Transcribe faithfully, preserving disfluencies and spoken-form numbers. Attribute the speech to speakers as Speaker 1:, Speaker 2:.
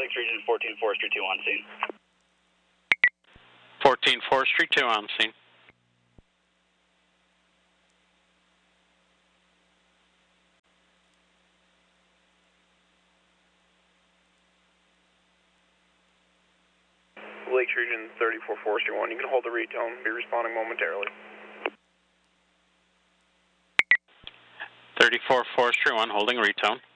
Speaker 1: Lakes Region fourteen Forestry two on scene.
Speaker 2: fourteen Forestry two on scene.
Speaker 3: Lakes Region thirty-four Forestry one, you can hold the retone, be responding momentarily.
Speaker 2: thirty-four Forestry one, holding retone.